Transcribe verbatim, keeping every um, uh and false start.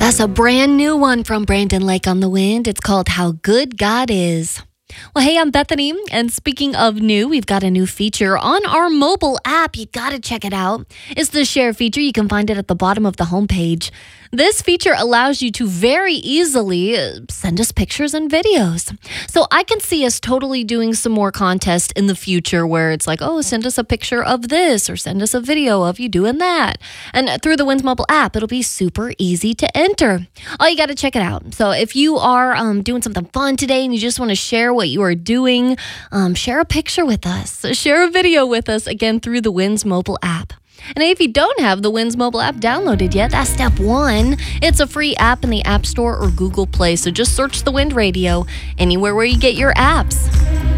That's a brand new one from Brandon Lake on the Wind. It's called How Good God Is. Well, hey, I'm Bethany, and speaking of new, we've got a new feature on our mobile app. You gotta check it out. It's the share feature. You can find it at the bottom of the homepage. This feature allows you to very easily send us pictures and videos. So I can see us totally doing some more contests in the future where it's like, oh, send us a picture of this or send us a video of you doing that. And through the Winds mobile app, it'll be super easy to enter. Oh, you got to check it out. So if you are um, doing something fun today and you just want to share what you are doing, um, share a picture with us. Share a video with us, again, through the Winds mobile app. And if you don't have the Winds mobile app downloaded yet, that's step one. It's a free app in the App Store or Google Play, so just search the Wind Radio anywhere where you get your apps.